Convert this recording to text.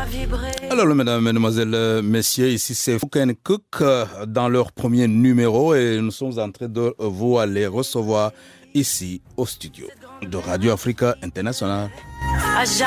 Alors, mesdames, mesdemoiselles, messieurs, ici c'est Fouken Cook dans leur premier numéro et nous sommes en train de vous aller recevoir ici au studio de Radio Africa International.